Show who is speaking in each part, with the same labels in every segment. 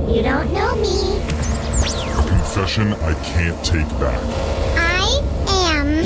Speaker 1: You don't know me.
Speaker 2: Confession I can't take back.
Speaker 1: I am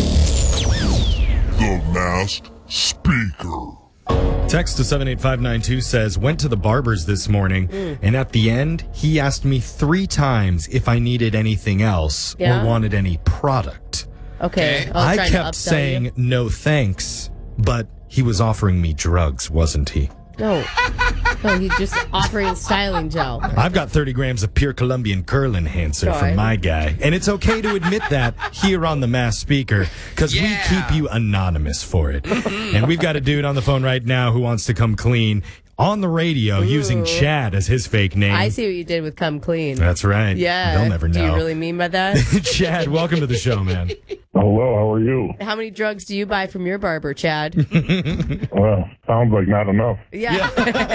Speaker 2: The Masked Speaker.
Speaker 3: Text to 78592 says, went to the barber's this morning, and at the end, he asked me 3 times if I needed anything else or wanted any product.
Speaker 4: Okay.
Speaker 3: I kept saying no thanks, but he was offering me drugs, wasn't he?
Speaker 4: No, he's just offering styling gel.
Speaker 3: I've got 30 grams of pure Colombian curl enhancer from my guy. And it's okay to admit that here on the Masked Speaker, because we keep you anonymous for it. And we've got a dude on the phone right now who wants to come clean on the radio using Chad as his fake name.
Speaker 4: I see what you did with come clean.
Speaker 3: That's right.
Speaker 4: Yeah.
Speaker 3: They'll never know.
Speaker 4: Do you really mean by that?
Speaker 3: Chad, welcome to the show, man.
Speaker 5: Hello, how are you?
Speaker 4: How many drugs do you buy from your barber, Chad?
Speaker 5: Well, sounds like not enough.
Speaker 4: Yeah.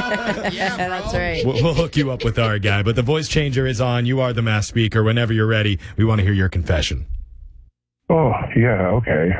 Speaker 4: That's right.
Speaker 3: We'll hook you up with our guy, but the voice changer is on. You are the Masked Speaker. Whenever you're ready, we want to hear your confession.
Speaker 5: Oh, yeah, okay.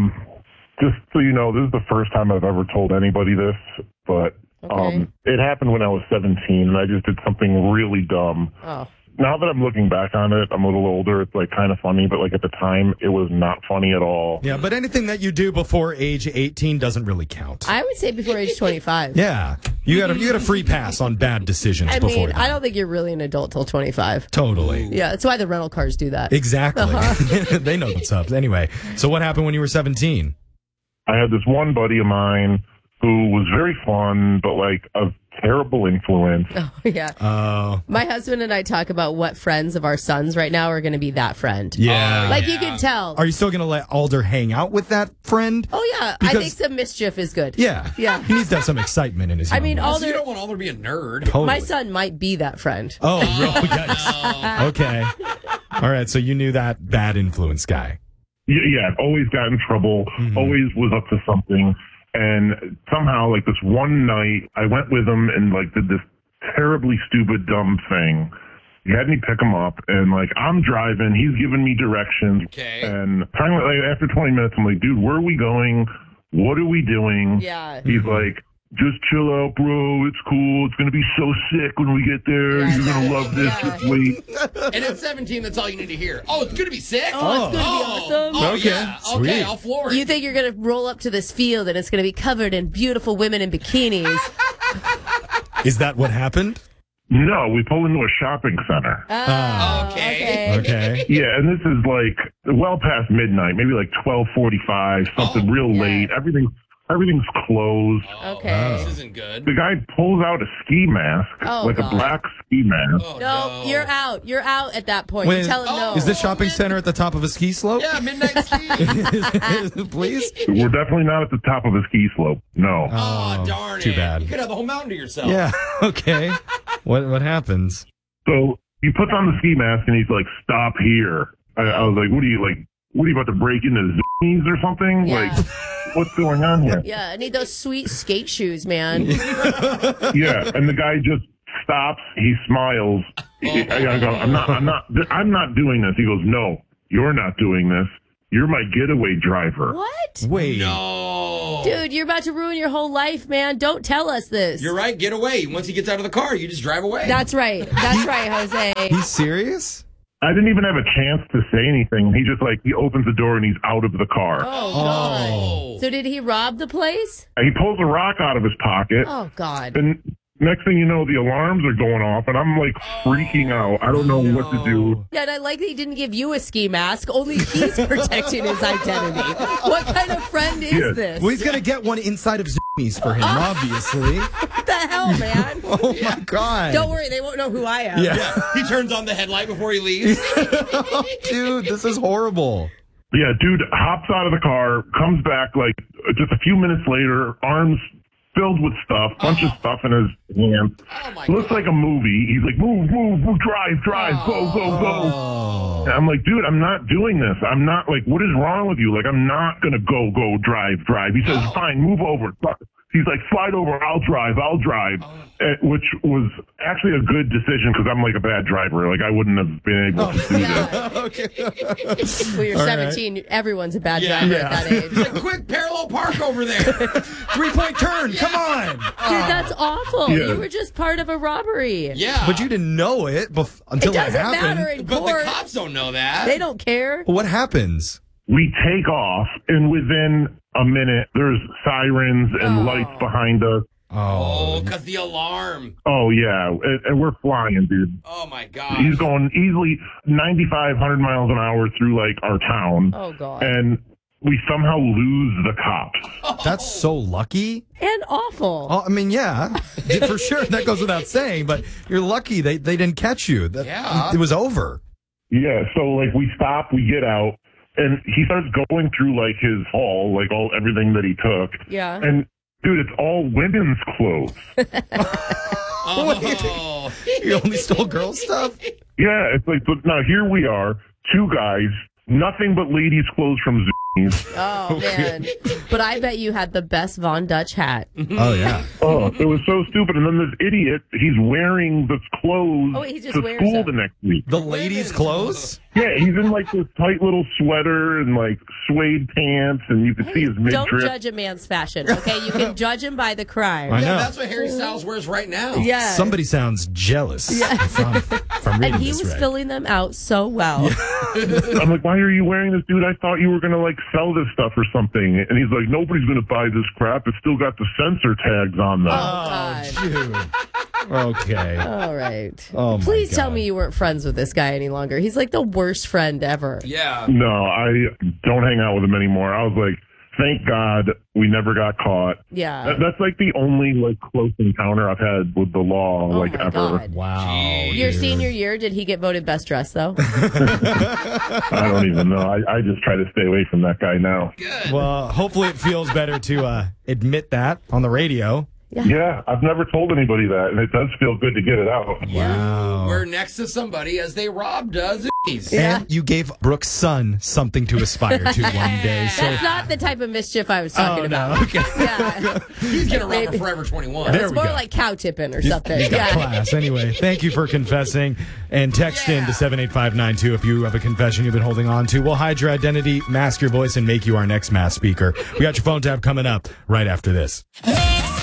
Speaker 5: Just so you know, this is the first time I've ever told anybody this, but it happened when I was 17, and I just did something really dumb.
Speaker 4: Oh.
Speaker 5: Now that I'm looking back on it, I'm a little older, it's like kind of funny, but like at the time, it was not funny at all.
Speaker 3: Yeah, but anything that you do before age 18 doesn't really count.
Speaker 4: I would say before age 25.
Speaker 3: Yeah. You got a free pass on bad decisions
Speaker 4: I
Speaker 3: before
Speaker 4: mean,
Speaker 3: that.
Speaker 4: I don't think you're really an adult till 25.
Speaker 3: Totally.
Speaker 4: Yeah, that's why the rental cars do that.
Speaker 3: Exactly. They know what's up. Anyway, so what happened when you were 17?
Speaker 5: I had this one buddy of mine who was very fun, but like a terrible influence.
Speaker 4: Oh, yeah.
Speaker 3: Oh.
Speaker 4: My husband and I talk about what friends of our sons right now are going to be that friend.
Speaker 3: Yeah.
Speaker 4: Like you can tell.
Speaker 3: Are you still going to let Alder hang out with that friend?
Speaker 4: Oh, yeah.
Speaker 3: Because-
Speaker 4: I think some mischief is good.
Speaker 3: Yeah.
Speaker 4: Yeah.
Speaker 3: He needs to have some excitement in his
Speaker 4: I mean,
Speaker 3: young life.
Speaker 4: Alder,
Speaker 6: You don't want Alder to be a nerd.
Speaker 3: Totally.
Speaker 4: my son might be that friend.
Speaker 3: Oh, really? Yikes. Okay. All right, so you knew that bad influence guy.
Speaker 5: Yeah, always got in trouble, always was up to something. And somehow, like this one night, I went with him and like did this terribly stupid, dumb thing. He had me pick him up, and like I'm driving, he's giving me directions.
Speaker 6: Okay.
Speaker 5: And finally, like, after 20 minutes, I'm like, dude, where are we going? What are we doing?
Speaker 4: Yeah.
Speaker 5: He's like, just chill out, bro. It's cool. It's gonna be so sick when we get there.
Speaker 4: Yeah,
Speaker 5: You're gonna love this.
Speaker 4: yeah.
Speaker 5: Just wait.
Speaker 6: And at 17, that's all you need to hear. Oh, it's going to be sick?
Speaker 4: Oh, it's going to be awesome.
Speaker 6: Oh,
Speaker 3: Okay,
Speaker 6: yeah.
Speaker 3: sweet.
Speaker 6: Okay, I'll floor it.
Speaker 4: You think you're going to roll up to this field and it's going to be covered in beautiful women in bikinis.
Speaker 3: Is that what happened?
Speaker 5: No, we pull into a shopping center.
Speaker 6: Okay.
Speaker 3: Okay.
Speaker 5: Yeah, and this is like well past midnight, maybe like 12:45, something real
Speaker 4: yeah.
Speaker 5: late. Everything's closed.
Speaker 4: Okay.
Speaker 6: This isn't good.
Speaker 5: The guy pulls out a ski mask,
Speaker 4: Oh,
Speaker 5: like
Speaker 4: God.
Speaker 5: a black ski mask.
Speaker 6: Oh,
Speaker 4: No, you're out. You're out at that point.
Speaker 3: Wait,
Speaker 4: You tell him no.
Speaker 3: Is this shopping center at the top of a ski slope?
Speaker 6: Yeah, midnight ski.
Speaker 3: Please?
Speaker 5: We're definitely not at the top of a ski slope. No.
Speaker 6: Oh, darn it.
Speaker 3: too bad.
Speaker 6: You could have the whole mountain to yourself.
Speaker 3: Yeah. Okay. What happens?
Speaker 5: So he puts on the ski mask and he's like, "Stop here." I was like, "What are you about to break into Zoomies or something?
Speaker 4: Yeah.
Speaker 5: Like, what's going on here?"
Speaker 4: Yeah, I need those sweet skate shoes, man.
Speaker 5: Yeah, and the guy just stops. He smiles. I go, I'm not doing this. He goes, "No, you're not doing this. You're my getaway driver."
Speaker 4: What?
Speaker 3: Wait.
Speaker 6: No.
Speaker 4: Dude, you're about to ruin your whole life, man. Don't tell us this.
Speaker 6: You're right. Get away. Once he gets out of the car, you just drive away.
Speaker 4: That's right. That's right, Jose.
Speaker 3: He's serious?
Speaker 5: I didn't even have a chance to say anything. He opens the door and he's out of the car.
Speaker 4: Oh, God.
Speaker 6: Oh.
Speaker 4: So did he rob the place?
Speaker 5: He pulls a rock out of his pocket.
Speaker 4: Oh, God.
Speaker 5: And next thing you know, the alarms are going off, and I'm like freaking out. I don't know what to do.
Speaker 4: Yeah, and I like that he didn't give you a ski mask. Only he's protecting his identity. What kind of friend is
Speaker 5: Yeah.
Speaker 4: this?
Speaker 3: Well, he's going to get one inside of Zoomies for him, obviously.
Speaker 4: What the hell, man?
Speaker 3: Oh, my God.
Speaker 4: Don't worry, they won't know who I am.
Speaker 3: Yeah.
Speaker 6: He turns on the headlight before he leaves.
Speaker 3: Dude, this is horrible.
Speaker 5: Yeah, dude hops out of the car, comes back like just a few minutes later, arms filled with stuff, bunch of stuff in his hands.
Speaker 6: Oh, my
Speaker 5: Looks
Speaker 6: God.
Speaker 5: like a movie. He's like, move, drive, go, go, go.
Speaker 3: Oh.
Speaker 5: And I'm like, dude, I'm not doing this. I'm not like, what is wrong with you? Like, I'm not going to go, drive. He says, fine, move over. he's like, slide over, I'll drive. Which was actually a good decision because I'm like a bad driver. Like I wouldn't have been able to do that.
Speaker 4: When you're 17, everyone's a bad driver at that age.
Speaker 6: Like, quick, parallel park over there.
Speaker 3: 3-point turn. Come on.
Speaker 4: Dude, that's awful.
Speaker 5: Yeah.
Speaker 4: You were just part of a robbery.
Speaker 6: Yeah.
Speaker 3: But you didn't know it until
Speaker 4: It doesn't
Speaker 3: happened.
Speaker 4: matter in
Speaker 6: But
Speaker 4: court.
Speaker 6: the cops don't know that.
Speaker 4: They don't care.
Speaker 3: What happens?
Speaker 5: We take off, and within a minute, there's sirens and lights behind us.
Speaker 6: Oh, because the alarm.
Speaker 5: Oh, yeah. And we're flying, dude.
Speaker 6: Oh, my God.
Speaker 5: He's going easily 95, 100 miles an hour through, like, our town.
Speaker 4: Oh, God.
Speaker 5: And we somehow lose the cops.
Speaker 3: That's so lucky.
Speaker 4: And awful.
Speaker 3: Oh, I mean, yeah, for sure. That goes without saying. But you're lucky they didn't catch you.
Speaker 6: Yeah.
Speaker 3: It was over.
Speaker 5: Yeah, so, like, we stop, we get out, and he starts going through, like, his haul, like, everything that he took.
Speaker 4: Yeah.
Speaker 5: And, dude, it's all women's clothes.
Speaker 6: Oh.
Speaker 3: You only stole girl stuff?
Speaker 5: Yeah, it's like, but now here we are, two guys, nothing but ladies' clothes from Zoomies.
Speaker 4: Oh, man. But I bet you had the best Von Dutch hat.
Speaker 3: Oh, yeah.
Speaker 5: Oh, it was so stupid. And then this idiot, he's wearing the clothes
Speaker 4: Oh, he just
Speaker 5: to
Speaker 4: wears
Speaker 5: school
Speaker 4: them.
Speaker 5: the next week.
Speaker 3: The ladies' clothes?
Speaker 5: Yeah, he's in like this tight little sweater and like suede pants, and you can see his
Speaker 4: Don't
Speaker 5: midriff.
Speaker 4: judge a man's fashion, okay? You can judge him by the crime.
Speaker 3: I know.
Speaker 6: Yeah, that's what Harry Styles wears right now.
Speaker 4: Yeah.
Speaker 3: Somebody sounds jealous from reading
Speaker 4: And he
Speaker 3: this
Speaker 4: was
Speaker 3: right.
Speaker 4: filling them out so well.
Speaker 5: I'm like, why are you wearing this, dude? I thought you were going to like sell this stuff or something. And he's like, nobody's going to buy this crap. It's still got the sensor tags on them.
Speaker 4: God.
Speaker 3: Dude. Okay.
Speaker 4: All right.
Speaker 3: Oh, my
Speaker 4: Please tell
Speaker 3: God.
Speaker 4: me you weren't friends with this guy any longer. He's like the worst friend ever.
Speaker 6: Yeah.
Speaker 5: No, I don't hang out with him anymore. I was like, thank God we never got caught.
Speaker 4: Yeah.
Speaker 5: That's like the only like close encounter I've had with the law,
Speaker 4: Oh
Speaker 5: like
Speaker 4: my
Speaker 5: ever.
Speaker 4: God.
Speaker 3: Wow.
Speaker 4: Your
Speaker 3: dude.
Speaker 4: senior year, did he get voted best dressed though?
Speaker 5: I don't even know. I just try to stay away from that guy now.
Speaker 3: Well, hopefully it feels better to admit that on the radio.
Speaker 5: Yeah, I've never told anybody that, and it does feel good to get it out.
Speaker 3: Wow.
Speaker 6: We're next to somebody as they robbed Zoomies.
Speaker 3: And you gave Brooke's son something to aspire to one day. So
Speaker 4: That's not the type of mischief I was talking about.
Speaker 3: no. Okay.
Speaker 4: Yeah.
Speaker 6: He's going to rob
Speaker 4: Maybe.
Speaker 6: her Forever 21.
Speaker 3: There
Speaker 4: It's
Speaker 3: we
Speaker 4: more
Speaker 3: go.
Speaker 4: like cow tipping or something.
Speaker 3: He's got
Speaker 4: Yeah.
Speaker 3: class. Anyway, thank you for confessing. And text in to 78592 if you have a confession you've been holding on to. We'll hide your identity, mask your voice, and make you our next mass speaker. We got your phone tab coming up right after this.